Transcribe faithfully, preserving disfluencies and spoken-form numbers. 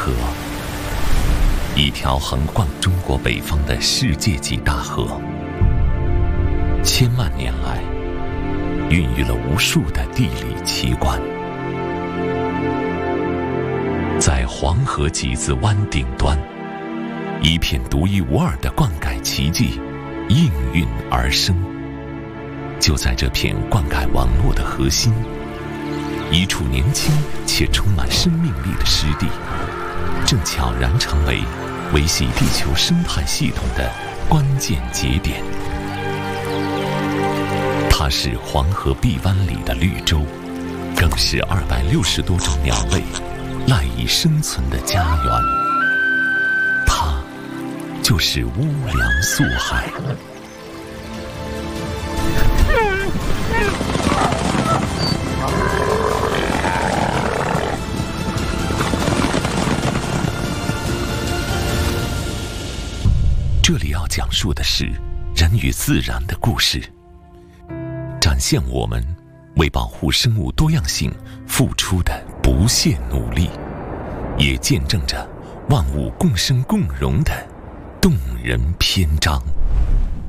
河，一条横贯中国北方的世界级大河，千万年来孕育了无数的地理奇观。在黄河集子湾顶端，一片独一无二的灌溉奇迹应运而生。就在这片灌溉网络的核心，一处年轻且充满生命力的湿地，正悄然成为维系地球生态系统的关键节点。它是黄河碧湾里的绿洲，更是二百六十多种鸟类赖以生存的家园。它就是乌梁素海。这里要讲述的是人与自然的故事，展现我们为保护生物多样性付出的不懈努力，也见证着万物共生共荣的动人篇章。